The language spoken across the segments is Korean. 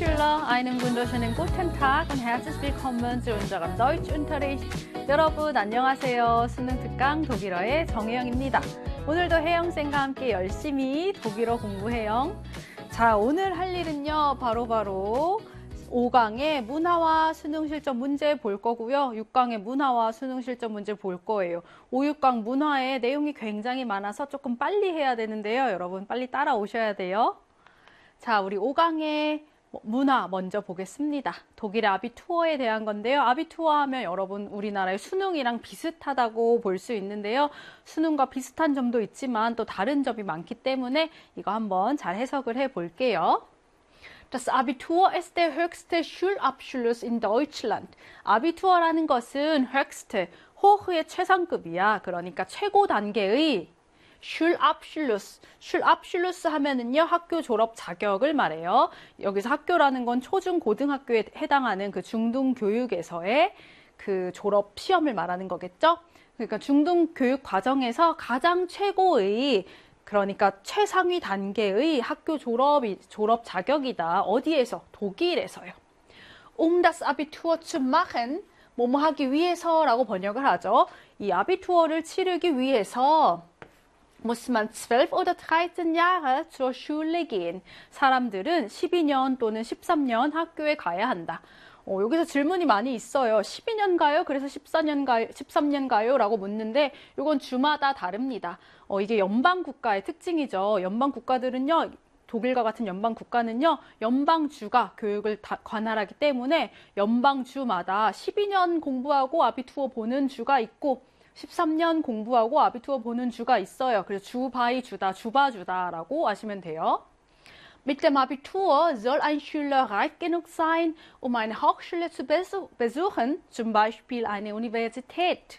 Schüler, einen wunderschönen guten Tag und herzlich willkommen zu unserem Deutschunterricht. 여러분 안녕하세요. 수능 특강 독일어의 정혜영입니다. 오늘도 혜영쌤과 함께 열심히 독일어 공부해요. 자, 오늘 할 일은요, 바로 5강의 문화와 수능 실전 문제 볼 거고요. 6강의 문화와 수능 실전 문제 볼 거예요. 5, 6강 문화의 내용이 굉장히 많아서 조금 빨리 해야 되는데요. 여러분 빨리 따라오셔야 돼요. 자, 우리 5강의 문화 먼저 보겠습니다. 독일의 아비투어에 대한 건데요. 아비투어 하면 여러분 우리나라의 수능이랑 비슷하다고 볼 수 있는데요. 수능과 비슷한 점도 있지만 또 다른 점이 많기 때문에 이거 한번 잘 해석을 해 볼게요. Das Abitur ist der höchste Schulabschluss in Deutschland. 아비투어라는 것은 höchste, 호흐의 최상급이야. 그러니까 최고 단계의 Schulabschluss 하면은요, 학교 졸업 자격을 말해요. 여기서 학교라는 건 초중 고등학교에 해당하는 그 중등 교육에서의 그 졸업 시험을 말하는 거겠죠? 그러니까 중등 교육 과정에서 가장 최고의, 그러니까 최상위 단계의 학교 졸업 자격이다. 어디에서? 독일에서요. Das Abitur zu machen, 뭐뭐 하기 위해서라고 번역을 하죠. 이 아비투어를 치르기 위해서 muss man 12 oder 13 Jahre zur Schule gehen. 사람들은 12년 또는 13년 학교에 가야 한다. 여기서 질문이 많이 있어요. 12년 가요? 그래서 14년 가요? 13년 가요? 라고 묻는데 이건 주마다 다릅니다. 이게 연방국가의 특징이죠. 연방국가들은요, 독일과 같은 연방국가는요, 연방주가 교육을 관할하기 때문에 연방주마다 12년 공부하고 아비투어 보는 주가 있고 13년 공부하고 아비투어 보는 주가 있어요. 그래서 주 바이 주다, 주바주다라고 아시면 돼요. Mit dem Abitur soll ein Schüler reif genug sein, um eine Hochschule zu besuchen, zum Beispiel eine Universität.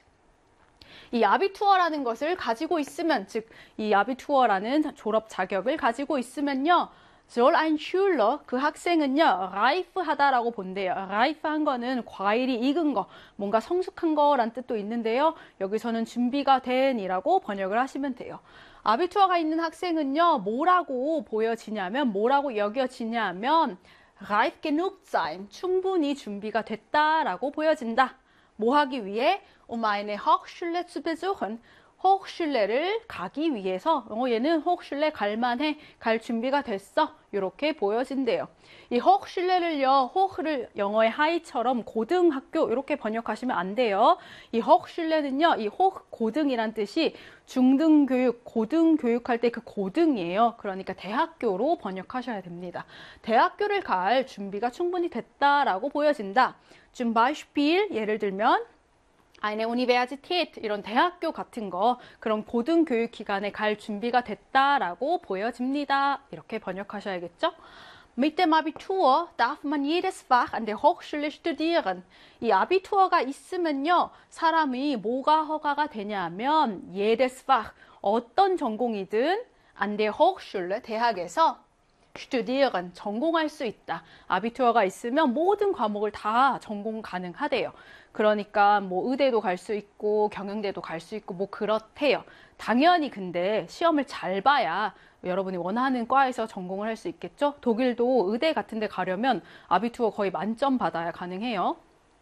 이 아비투어라는 것을 가지고 있으면, 즉 이 아비투어라는 졸업 자격을 가지고 있으면요, soll ein Schüler, 그 학생은요, reif하다라고 본대요. reif한 거는 과일이 익은 거, 뭔가 성숙한 거란 뜻도 있는데요. 여기서는 준비가 된이라고 번역을 하시면 돼요. 아비투어가 있는 학생은요, 뭐라고 보여지냐면, 뭐라고 여겨지냐면, reif genug sein, 충분히 준비가 됐다라고 보여진다. 뭐 하기 위해? eine Hochschule zu besuchen, 호ch슐레를 가기 위해서 얘는 호ch슐레 갈만해, 갈 준비가 됐어, 이렇게 보여진대요. 이 호ch슐레를요, 호흐를 영어의 하이처럼 고등학교 이렇게 번역하시면 안 돼요. 이 호ch슐레는요, 이 호흐 고등이란 뜻이 중등교육, 고등교육할 때 그 고등이에요. 그러니까 대학교로 번역하셔야 됩니다. 대학교를 갈 준비가 충분히 됐다라고 보여진다. zum Beispiel, 예를 들면 eine Universität, 이런 대학교 같은 거, 그런 고등교육기관에 갈 준비가 됐다라고 보여집니다. 이렇게 번역하셔야겠죠? Mit dem Abitur darf man jedes Fach an der Hochschule studieren. 이 아비투어가 있으면요, 사람이 뭐가 허가가 되냐면 jedes Fach, 어떤 전공이든 an der Hochschule, 대학에서 studieren, 전공할 수 있다. 아비투어가 있으면 모든 과목을 다 전공 가능하대요. 그러니까 뭐 의대도 갈 수 있고 경영대도 갈 수 있고 뭐 그렇대요. 당연히 근데 시험을 잘 봐야 여러분이 원하는 과에서 전공을 할 수 있겠죠? 독일도 의대 같은 데 가려면 아비투어 거의 만점 받아야 가능해요.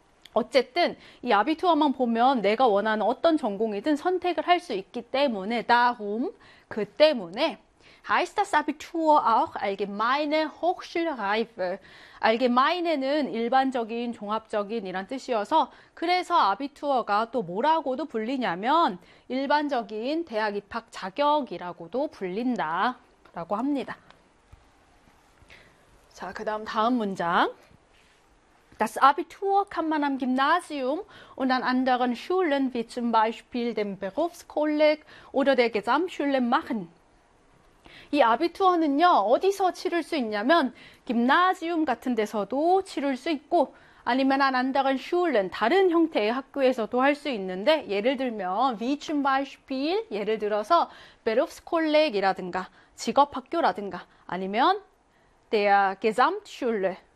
어쨌든 이 아비투어만 보면 내가 원하는 어떤 전공이든 선택을 할 수 있기 때문에 darum, 그 때문에 heißt das Abitur auch allgemeine Hochschulreife. allgemeine는 일반적인, 종합적인 이란 뜻이어서 그래서 아비투어가 또 뭐라고도 불리냐면 일반적인 대학 입학 자격이라고도 불린다 라고 합니다. 자, 다음 문장. Das Abitur kann man am Gymnasium und an anderen Schulen wie zum Beispiel dem Berufskolleg oder der Gesamtschule machen. 이 아비투어는요, 어디서 치를 수 있냐면 김나지움 같은 데서도 치를 수 있고 아니면 an anderen Schulen, 다른 형태의 학교에서도 할 수 있는데 예를 들면 wie zum Beispiel, 예를 들어서 Berufskolleg이라든가 직업학교라든가 아니면 der Gesamtschule,